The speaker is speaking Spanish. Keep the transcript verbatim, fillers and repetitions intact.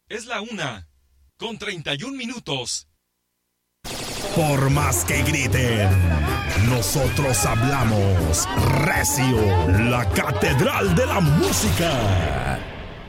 Es la una, con treinta y un minutos. Por más que griten, nosotros hablamos recio, la catedral de la música.